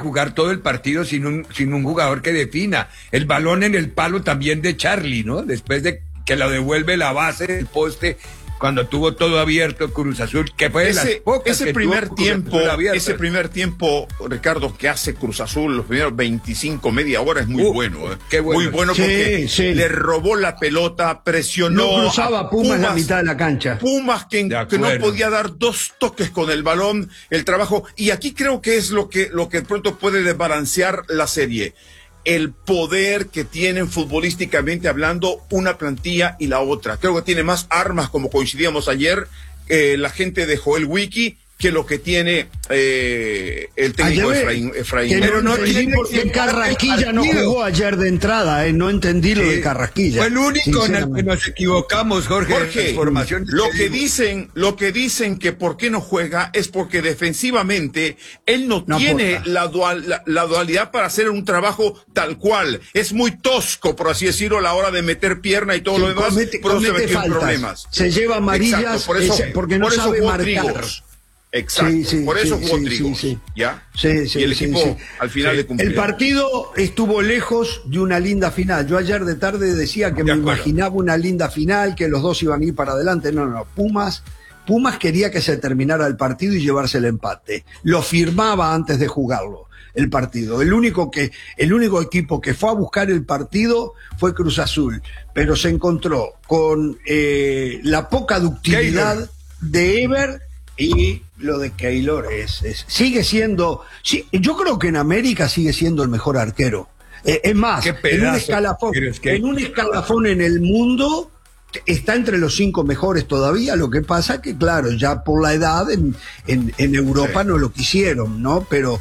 jugar todo el partido sin un jugador que defina. El balón en el palo también de Charlie, ¿no? Después de que lo devuelve la base del poste, cuando tuvo todo abierto Cruz Azul, que fue de las pocas ese que primer tuvo tiempo, abierta. ese primer tiempo, Ricardo, que hace Cruz Azul, los primeros 25, media hora, es muy bueno. Qué bueno. Muy bueno porque le robó la pelota, presionó. No cruzaba Pumas la mitad de la cancha. Pumas que no podía dar dos toques con el balón, el trabajo. Y aquí creo que es lo que de pronto puede desbalancear la serie. El poder que tienen futbolísticamente hablando una plantilla y la otra. Creo que tiene más armas, como coincidíamos ayer, la gente de Joel Wiki, que lo que tiene el técnico Efraín. Pero no entendí por qué Carrasquilla no jugó ayer de entrada, no entendí lo de Carrasquilla. Fue el único en el que nos equivocamos, Jorge. Lo que dicen que por qué no juega es porque defensivamente él no tiene la dualidad para hacer un trabajo tal cual. Es muy tosco, por así decirlo, a la hora de meter pierna y todo lo demás. Por eso se metió en problemas. Se lleva amarillas porque no sabe marcar. Exacto, por eso jugó Trigos, ¿ya? Y el equipo al final de cumplir. El partido estuvo lejos de una linda final. Yo ayer de tarde decía que me imaginaba una linda final, que los dos iban a ir para adelante. No, Pumas quería que se terminara el partido y llevarse el empate. Lo firmaba antes de jugarlo, el partido. El único equipo que fue a buscar el partido fue Cruz Azul, pero se encontró con la poca ductilidad de Ever. Y lo de Keylor sigue siendo, yo creo que en América sigue siendo el mejor arquero. Es más, en un escalafón en el mundo está entre los 5 mejores todavía. Lo que pasa que, claro, ya por la edad en Europa no lo quisieron, ¿no? Pero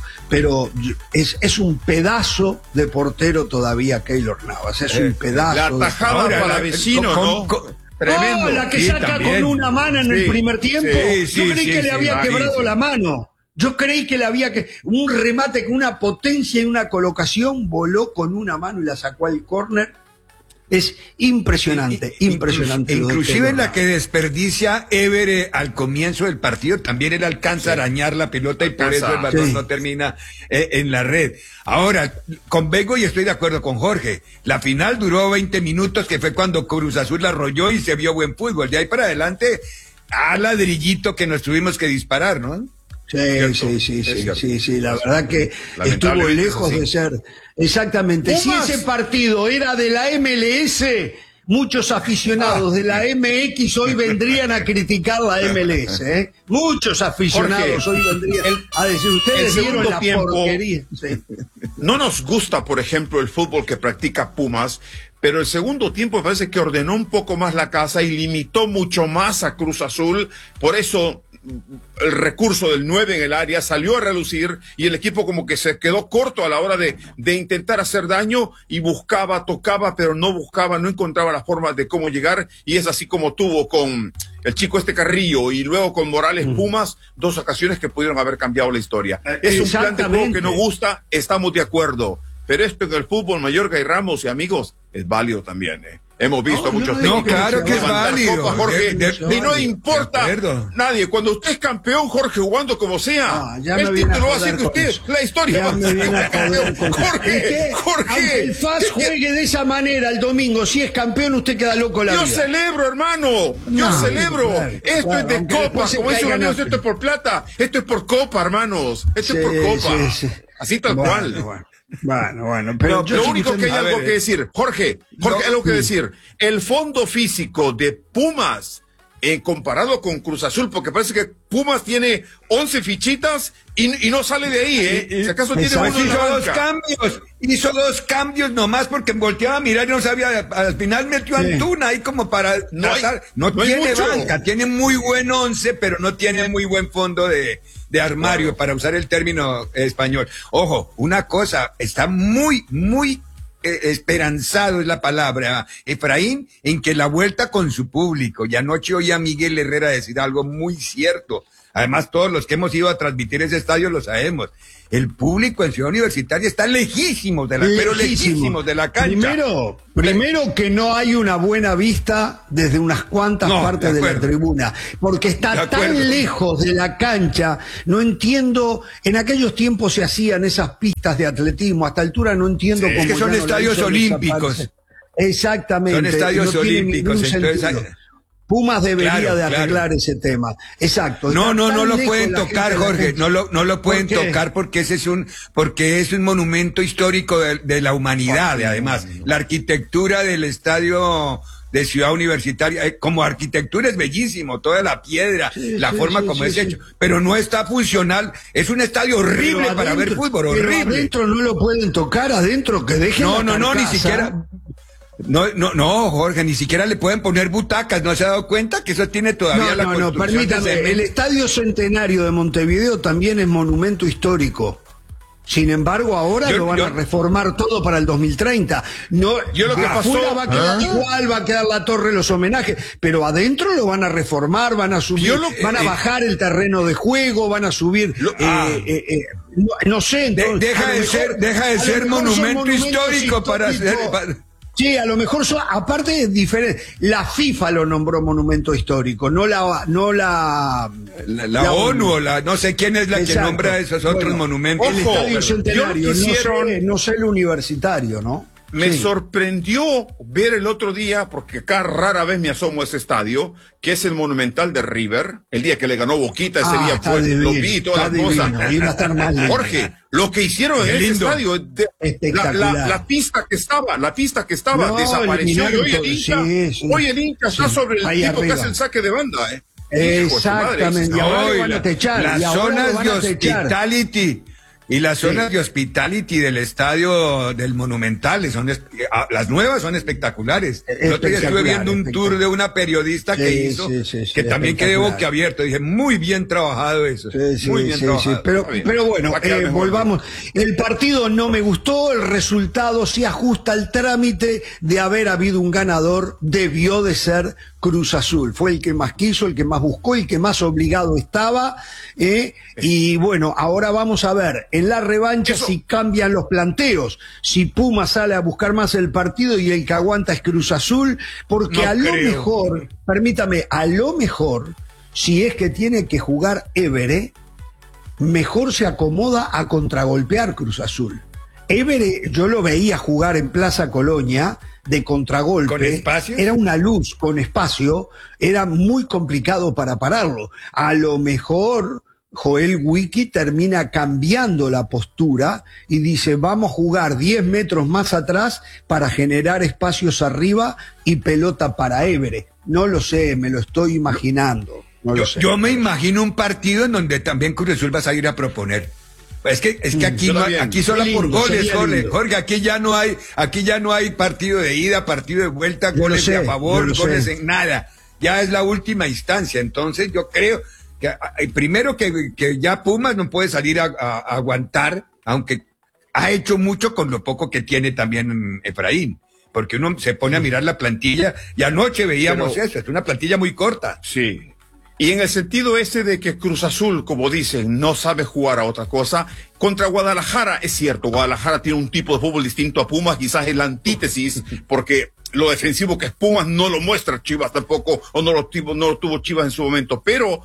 es un pedazo de portero todavía Keylor Navas, es un pedazo. La tajada para vecino, ¿no? Tremendo. La que saca con una mano en el primer tiempo. Yo creí que le había quebrado la mano. Yo creí que le había un remate con una potencia y una colocación, voló con una mano y la sacó al córner. Es impresionante, impresionante. Inclusive en la que desperdicia Ever al comienzo del partido, también él alcanza a arañar la pelota y por eso el balón no termina en la red. Ahora, convengo y estoy de acuerdo con Jorge, la final duró 20 minutos, que fue cuando Cruz Azul la arrolló y se vio buen fútbol. De ahí para adelante, a ladrillito que nos tuvimos que disparar, ¿no? Sí, la verdad que estuvo lejos de ser. Exactamente. Si ese partido era de la MLS, muchos aficionados de la MX hoy vendrían a criticar la MLS, ¿eh? Muchos aficionados hoy vendrían a decir, ustedes vieron la porquería. No nos gusta, por ejemplo, el fútbol que practica Pumas, pero el segundo tiempo me parece que ordenó un poco más la casa y limitó mucho más a Cruz Azul. Por eso el recurso del 9 en el área salió a relucir y el equipo como que se quedó corto a la hora de intentar hacer daño y buscaba, tocaba, pero no encontraba la forma de cómo llegar, y es así como tuvo con el chico Carrillo y luego con Morales Pumas, 2 ocasiones que pudieron haber cambiado la historia. Es un plan de juego que no gusta, estamos de acuerdo, pero esto en el fútbol, Mallorca y Ramos y amigos, es válido también, Hemos visto muchos no, claro que es válido, Jorge, y no importa nadie. Cuando usted es campeón, Jorge, jugando como sea, el título va a ser que usted, la historia va a ser Jorge. Aunque el FAS juegue de esa manera el domingo, si es campeón, usted queda loco la vida. Yo celebro, hermano, yo celebro. Esto es de copa, como dice un amigo, esto es por plata, esto es por copa, hermanos, esto es por copa. Así tal cual. Bueno, pero lo único que hay algo que decir, Jorge, algo que decir, el fondo físico de Pumas, comparado con Cruz Azul, porque parece que Pumas tiene 11 fichitas y no sale de ahí, si acaso tiene uno en la banca. Hizo dos cambios nomás porque volteaba a mirar y no sabía, al final metió a Antuna ahí como para no tiene banca, tiene muy buen 11, pero no tiene muy buen fondo de armario, para usar el término español. Ojo, una cosa, está muy esperanzado es la palabra, Efraín, en que la vuelta con su público, y anoche oí a Miguel Herrera decir algo muy cierto. Además, todos los que hemos ido a transmitir ese estadio lo sabemos. El público en Ciudad Universitaria está lejísimos de la, pero lejísimos de la cancha. Primero que no hay una buena vista desde unas cuantas partes de la tribuna, porque está tan lejos de la cancha. No entiendo, en aquellos tiempos se hacían esas pistas de atletismo, a esta altura no entiendo cómo. Es que son estadios olímpicos. Exactamente. Son estadios olímpicos, entonces Pumas debería de arreglar ese tema. Exacto. No lo pueden tocar, Jorge, no lo pueden tocar porque es un monumento histórico de la humanidad, además. La arquitectura del estadio de Ciudad Universitaria, como arquitectura es bellísimo, toda la piedra, forma como es hecho, pero no está funcional, es un estadio horrible para ver fútbol, horrible. Adentro no lo pueden tocar, adentro que dejen No, ni siquiera. No, Jorge, ni siquiera le pueden poner butacas, ¿no se ha dado cuenta que eso tiene todavía la construcción? No, permítame, el Estadio Centenario de Montevideo también es monumento histórico. Sin embargo, ahora lo van a reformar todo para el 2030. Lo que pasó va a quedar igual, va a quedar la torre, los homenajes, pero adentro lo van a reformar, van a subir, van a bajar el terreno de juego, van a subir, no sé, entonces, deja de ser monumento histórico para hacer. Sí, a lo mejor aparte es diferente. La FIFA lo nombró monumento histórico, no la ONU, o no sé quién es la que nombra esos otros monumentos. El Estadio Centenario, no sé el universitario, ¿no? Me sorprendió ver el otro día, porque acá rara vez me asomo a ese estadio, que es el Monumental de River, el día que le ganó Boquita, ese día fue, lo vi, todas las cosas. Jorge, lo que hicieron en ese estadio, la pista que estaba, desapareció, y hoy el Inca está sobre el tipo que hace el saque de banda, Exactamente, y ahora lo van a techar. Las zonas de hospitality. Y las zonas de hospitality del estadio del Monumental las nuevas son espectaculares. El otro día estuve viendo un tour de una periodista que hizo, que también quedé boquiabierto. Dije, muy bien trabajado eso. Muy bien trabajado. Pero bueno, volvamos. El partido no me gustó, el resultado se ajusta al trámite de haber habido un ganador, debió de ser Cruz Azul. Fue el que más quiso, el que más buscó, el que más obligado estaba. Y bueno, ahora vamos a ver en la revancha si cambian los planteos, si Puma sale a buscar más el partido y el que aguanta es Cruz Azul, porque mejor, permítame, a lo mejor, si es que tiene que jugar Évere, mejor se acomoda a contragolpear Cruz Azul. Évere, yo lo veía jugar en Plaza Colonia de contragolpe. ¿Con espacio? Era una luz con espacio, era muy complicado para pararlo. A lo mejor Joel Wiki termina cambiando la postura y dice, vamos a jugar 10 metros más atrás para generar espacios arriba y pelota para Évere. No lo sé, me lo estoy imaginando. Yo me imagino un partido en donde también Cruz Azul va a salir a proponer. Es que aquí solo por goles, Jorge, aquí ya no hay partido de ida, partido de vuelta, goles a favor, goles en nada. Ya es la última instancia, entonces yo creo que primero que ya Pumas no puede salir a aguantar, aunque ha hecho mucho con lo poco que tiene también Efraín, porque uno se pone a mirar la plantilla y anoche veíamos eso, es una plantilla muy corta. Sí. Y en el sentido ese de que Cruz Azul, como dicen, no sabe jugar a otra cosa, contra Guadalajara, es cierto, Guadalajara tiene un tipo de fútbol distinto a Pumas, quizás es la antítesis, porque lo defensivo que es Pumas no lo muestra Chivas tampoco, o no lo tuvo Chivas en su momento, pero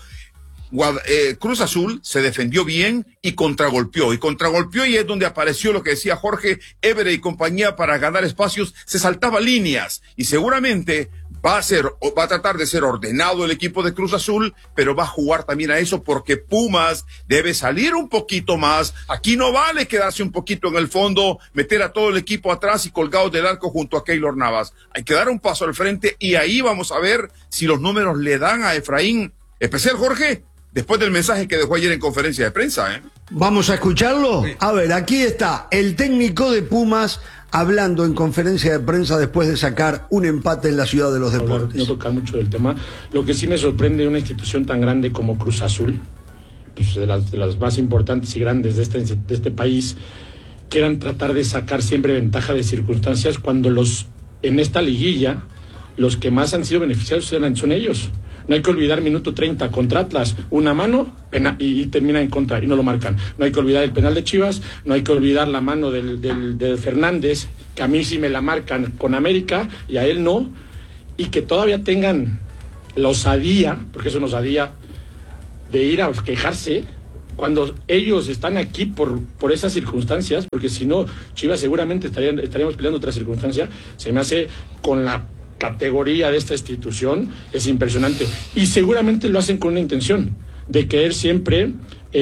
Cruz Azul se defendió bien y contragolpeó, y es donde apareció lo que decía Jorge, Évere y compañía para ganar espacios, se saltaba líneas, y seguramente va a tratar de ser ordenado el equipo de Cruz Azul, pero va a jugar también a eso porque Pumas debe salir un poquito más. Aquí no vale quedarse un poquito en el fondo, meter a todo el equipo atrás y colgados del arco junto a Keylor Navas. Hay que dar un paso al frente y ahí vamos a ver si los números le dan a Efraín. Especial, Jorge, después del mensaje que dejó ayer en conferencia de prensa. ¿Vamos a escucharlo? Sí. A ver, aquí está el técnico de Pumas hablando en conferencia de prensa después de sacar un empate en la Ciudad de los Deportes. No tocar mucho del tema. Lo que sí me sorprende de una institución tan grande como Cruz Azul, pues de las más importantes y grandes de este país, quieran tratar de sacar siempre ventaja de circunstancias cuando en esta liguilla los que más han sido beneficiados son ellos. No hay que olvidar minuto 30 contra Atlas, una mano y termina en contra y no lo marcan. No hay que olvidar el penal de Chivas, no hay que olvidar la mano de Fernández, que a mí sí me la marcan con América y a él no, y que todavía tengan la osadía, porque es una osadía, de ir a quejarse cuando ellos están aquí por esas circunstancias, porque si no, Chivas seguramente estaríamos peleando otra circunstancia. Se me hace con la categoría de esta institución, es impresionante. Y seguramente lo hacen con una intención de querer siempre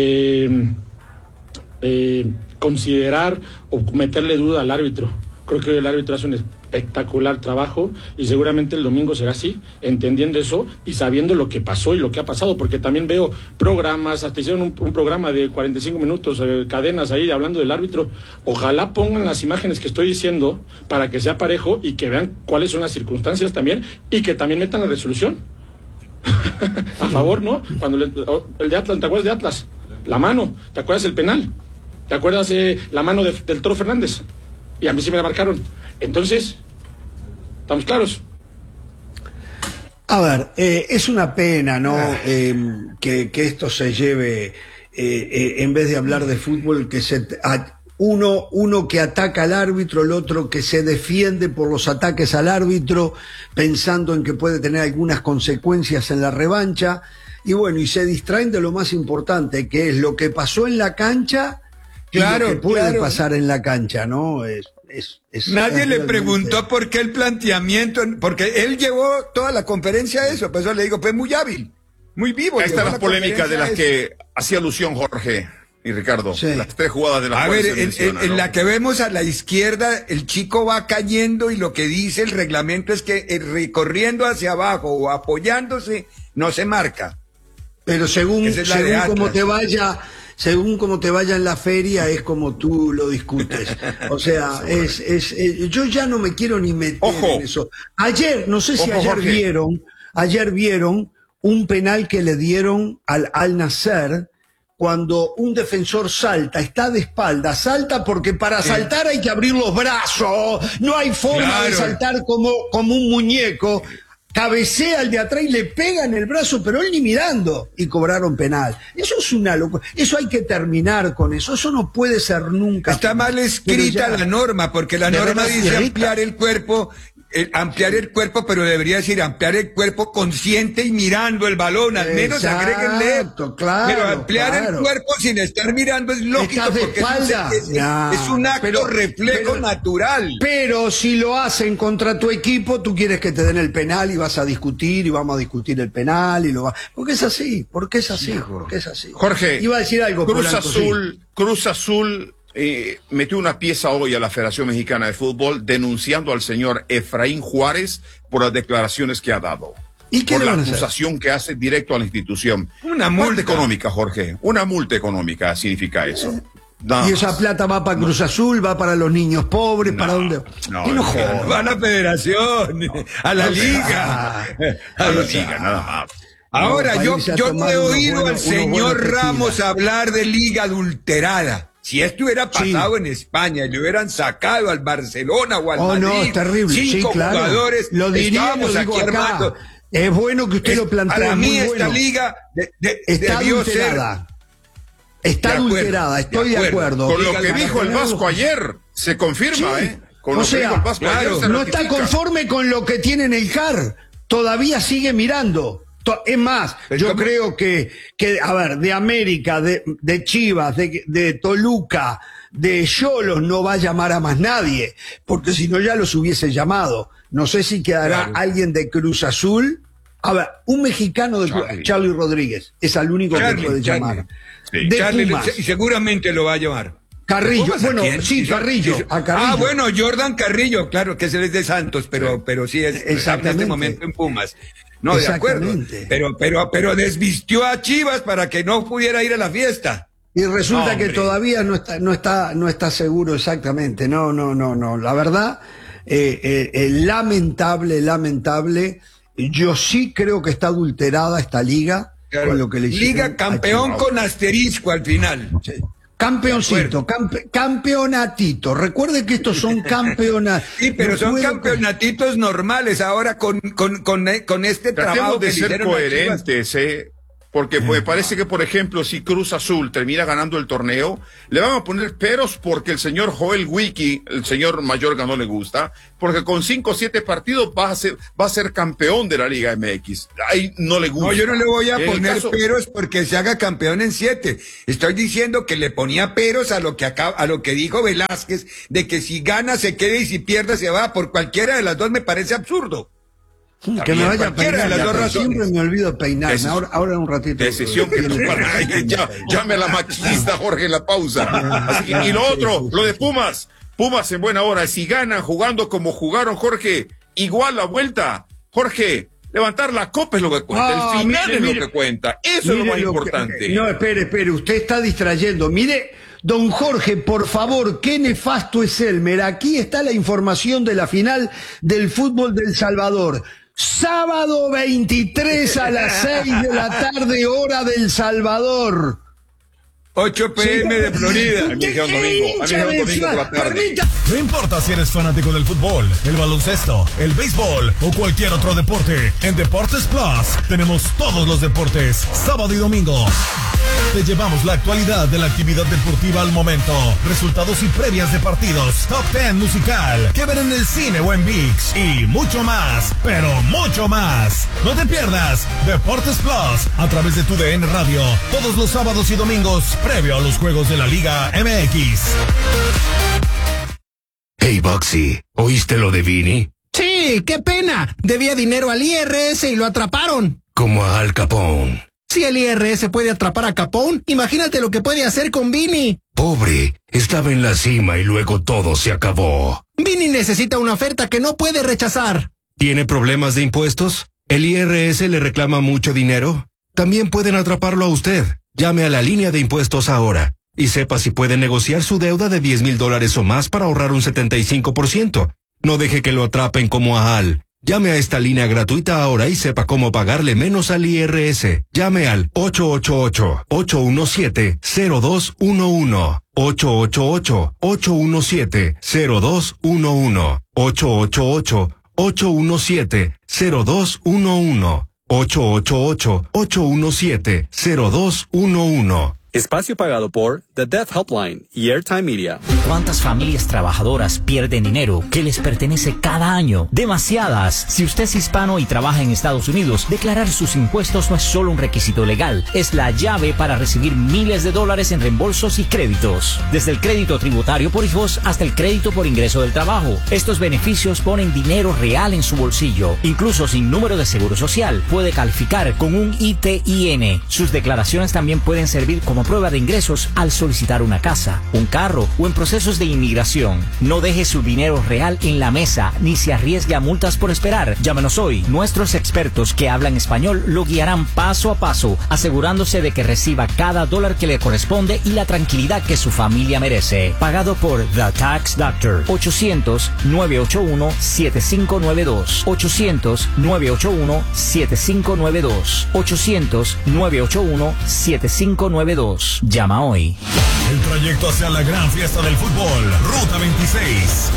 considerar o meterle duda al árbitro. Creo que el árbitro hace un espectacular trabajo y seguramente el domingo será así, entendiendo eso y sabiendo lo que pasó y lo que ha pasado, porque también veo programas, hasta hicieron un programa de 45 minutos, cadenas ahí hablando del árbitro. Ojalá pongan las imágenes que estoy diciendo para que sea parejo y que vean cuáles son las circunstancias también y que también metan la resolución a favor, ¿no? Cuando el de Atlas, ¿te acuerdas de Atlas? La mano, ¿te acuerdas el penal? ¿Te acuerdas la mano del Toro Fernández? Y a mí sí me la marcaron. Entonces, ¿estamos claros? A ver, es una pena, ¿no? Que esto se lleve, en vez de hablar de fútbol, que uno que ataca al árbitro, el otro que se defiende por los ataques al árbitro, pensando en que puede tener algunas consecuencias en la revancha, y bueno, y se distraen de lo más importante, que es lo que pasó en la cancha. Claro, y lo que puede pasar en la cancha, ¿no? Nadie le preguntó por qué el planteamiento, porque él llevó toda la conferencia a eso, por eso le digo, fue muy hábil, muy vivo. Esta es la polémica de las que hacía alusión Jorge y Ricardo, sí. Las 3 jugadas de las cuales se menciona, en la que vemos a la izquierda, el chico va cayendo y lo que dice el reglamento es que recorriendo hacia abajo o apoyándose, no se marca. Pero según cómo te vaya... Según como te vaya en la feria, es como tú lo discutes. O sea, yo ya no me quiero ni meter en eso. Ayer, no sé si ayer vieron un penal que le dieron al Al-Nassr cuando un defensor salta, está de espalda, salta porque para saltar hay que abrir los brazos, no hay forma de saltar como un muñeco. Cabecea al de atrás y le pega en el brazo, pero él ni mirando, y cobraron penal. Eso es una locura. Eso hay que terminar con eso. Eso no puede ser nunca. Está mal escrita la norma, porque la norma dice ampliar el cuerpo, pero debería decir ampliar el cuerpo consciente y mirando el balón. Al menos agréguenle. Claro, pero ampliar el cuerpo sin estar mirando es lógico, porque es un acto reflejo natural. Pero si lo hacen contra tu equipo, tú quieres que te den el penal y vas a discutir y vamos a discutir el penal porque es así, porque es así. Jorge, iba a decir algo. Cruz Azul metió una pieza hoy a la Federación Mexicana de Fútbol denunciando al señor Efraín Juárez por las declaraciones que ha dado. ¿Y qué por la acusación que hace directo a la institución? Una multa económica, Jorge. Una multa económica significa eso. Y esa plata va para Cruz Azul, va para los niños pobres, ¿para dónde? Va a la federación, a la liga. A la liga, nada más. Ahora, yo no he oído al señor Ramos hablar de liga adulterada. Si esto hubiera pasado en España y le hubieran sacado al Barcelona o al Madrid, no, es terrible. 5 jugadores, lo estábamos aquí armando. Es bueno que usted lo plantee. Para mí esta liga está debió adulterada. Está adulterada, estoy de acuerdo. Con lo que dijo el Vasco ayer, se confirma, Con lo que dijo el Vasco ayer, no está conforme con lo que tiene en el CAR. Todavía sigue mirando. Es más, yo creo que, a ver, de América, de Chivas, de Toluca, de Xolos no va a llamar a más nadie, porque si no ya los hubiese llamado. No sé si quedará alguien de Cruz Azul. A ver, un mexicano de Charlie Rodríguez es el único que puede llamar. Sí. De Pumas. Y seguramente lo va a llamar. Carrillo, bueno, sí, Carrillo. Bueno, Jordan Carrillo, claro que es el de Santos, pero sí es en este momento en Pumas. No, de acuerdo. Pero desvistió a Chivas para que no pudiera ir a la fiesta. Y resulta que todavía no está seguro exactamente. No. La verdad, lamentable. Yo sí creo que está adulterada esta liga. Claro. Con lo que le Liga campeón con asterisco al final. Sí. Campeoncito, campeonatito. Recuerde que estos son campeonatos. Sí, pero no son campeonatitos normales ahora con este trabajo de ser coherentes, porque me parece que, por ejemplo, si Cruz Azul termina ganando el torneo, le van a poner peros porque el señor Joel Wiki, el señor Mayorga, no le gusta, porque con 5 o 7 partidos va a ser campeón de la Liga MX. Ahí no le gusta. No, yo no le voy a poner peros porque se haga campeón en 7. Estoy diciendo que le ponía peros a lo que dijo Velázquez, de que si gana se quede y si pierde se va. Por cualquiera de las dos me parece absurdo. Que me vaya a peinar, las dos razones. Siempre me olvido peinarme, ahora un ratito. Decisión que llame a la maquinista Jorge en la pausa. Así que, y lo otro, lo de Pumas en buena hora, si ganan jugando como jugaron, Jorge, igual la vuelta, Jorge, levantar la copa es lo que cuenta, el final es lo que cuenta, eso es lo más importante. No, espere, usted está distrayendo, mire. Don Jorge, por favor, qué nefasto es Elmer. Aquí está la información de la final del fútbol del Salvador. Sábado 23 a las 6 de la tarde, hora del Salvador. 8 p.m. de Florida. A mí dijeron domingo por la tarde. No importa si eres fanático del fútbol, el baloncesto, el béisbol o cualquier otro deporte. En Deportes Plus tenemos todos los deportes, sábado y domingo. Te llevamos la actualidad de la actividad deportiva al momento, resultados y previas de partidos, top 10 musical, que ver en el cine o en ViX y mucho más, pero mucho más. No te pierdas Deportes Plus a través de tu DN Radio, todos los sábados y domingos, previo a los juegos de la Liga MX. Hey, Boxy, ¿oíste lo de Vini? Sí, qué pena. Debía dinero al IRS y lo atraparon. Como a Al Capone. Si el IRS puede atrapar a Capone, imagínate lo que puede hacer con Vini. Pobre, estaba en la cima y luego todo se acabó. Vini necesita una oferta que no puede rechazar. ¿Tiene problemas de impuestos? ¿El IRS le reclama mucho dinero? También pueden atraparlo a usted. Llame a la línea de impuestos ahora y sepa si puede negociar su deuda de $10,000 o más para ahorrar un 75%. No deje que lo atrapen como a Al. Llame a esta línea gratuita ahora y sepa cómo pagarle menos al IRS. Llame al 888-817-0211. 888-817-0211. 888-817-0211. 888-817-0211. Espacio pagado por The Deaf Helpline y Airtime Media. ¿Cuántas familias trabajadoras pierden dinero que les pertenece cada año? Demasiadas. Si usted es hispano y trabaja en Estados Unidos, declarar sus impuestos no es solo un requisito legal, es la llave para recibir miles de dólares en reembolsos y créditos. Desde el crédito tributario por hijos hasta el crédito por ingreso del trabajo. Estos beneficios ponen dinero real en su bolsillo. Incluso sin número de seguro social, puede calificar con un ITIN. Sus declaraciones también pueden servir como prueba de ingresos al solicitar una casa, un carro o en procesos de inmigración. No deje su dinero real en la mesa ni se arriesgue a multas por esperar. Llámenos hoy. Nuestros expertos que hablan español lo guiarán paso a paso, asegurándose de que reciba cada dólar que le corresponde y la tranquilidad que su familia merece. Pagado por The Tax Doctor. 800-981-7592. 800-981-7592. 800-981-7592. Llama hoy. El trayecto hacia la gran fiesta del fútbol, Ruta 26.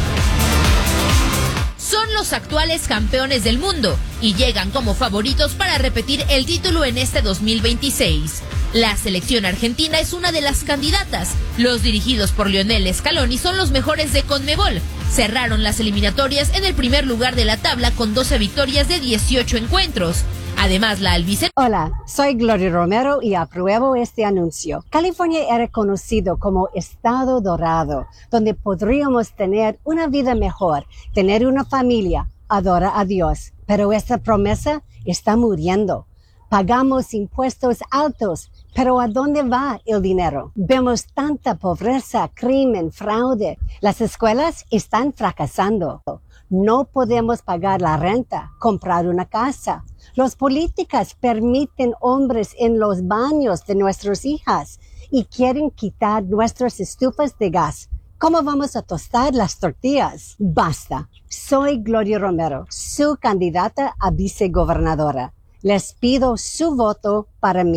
Son los actuales campeones del mundo y llegan como favoritos para repetir el título en este 2026. La selección argentina es una de las candidatas. Los dirigidos por Lionel Scaloni son los mejores de CONMEBOL. Cerraron las eliminatorias en el primer lugar de la tabla con 12 victorias de 18 encuentros. Además, la albiceleste... Hola, soy Gloria Romero y apruebo este anuncio. California era conocido como Estado Dorado, donde podríamos tener una vida mejor, tener una familia, adorar a Dios. Pero esta promesa está muriendo. Pagamos impuestos altos, pero ¿a dónde va el dinero? Vemos tanta pobreza, crimen, fraude. Las escuelas están fracasando. No podemos pagar la renta, comprar una casa. Los políticos permiten hombres en los baños de nuestras hijas y quieren quitar nuestras estufas de gas. ¿Cómo vamos a tostar las tortillas? Basta. Soy Gloria Romero, su candidata a vicegobernadora. Les pido su voto para mí.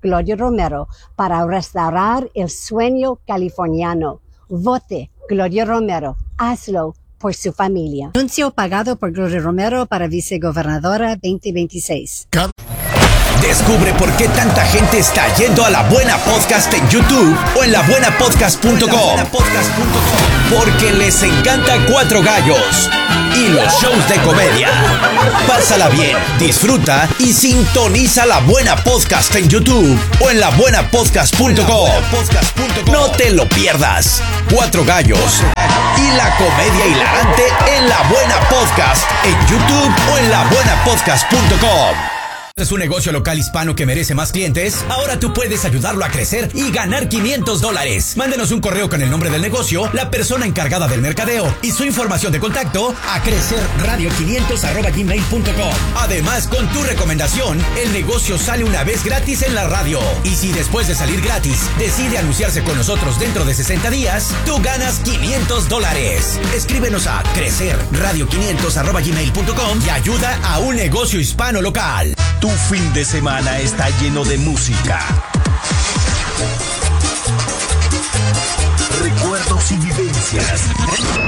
Gloria Romero para restaurar el sueño californiano. Vote Gloria Romero. Hazlo por su familia. Anuncio pagado por Gloria Romero para vicegobernadora 2026. Descubre por qué tanta gente está yendo a La Buena Podcast en YouTube o en labuenapodcast.com. Porque les encanta Cuatro Gallos y los shows de comedia. Pásala bien, disfruta y sintoniza La Buena Podcast en YouTube o en labuenapodcast.com. No te lo pierdas. Cuatro Gallos y la comedia hilarante en La Buena Podcast en YouTube o en labuenapodcast.com. ¿Es un negocio local hispano que merece más clientes? Ahora tú puedes ayudarlo a crecer y ganar $500. Mándenos un correo con el nombre del negocio, la persona encargada del mercadeo y su información de contacto a crecerradio500@gmail.com. Además, con tu recomendación, el negocio sale una vez gratis en la radio. Y si después de salir gratis decide anunciarse con nosotros dentro de 60 días, tú ganas $500. Escríbenos a crecerradio500@gmail.com y ayuda a un negocio hispano local. Tu fin de semana está lleno de música, recuerdos y vivencias.